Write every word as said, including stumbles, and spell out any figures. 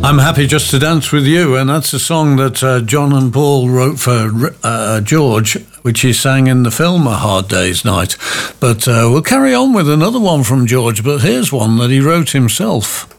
I'm Happy Just to Dance With You, and that's a song that uh, John and Paul wrote for uh, George, which he sang in the film A Hard Day's Night. But uh, we'll carry on with another one from George, but here's one that he wrote himself.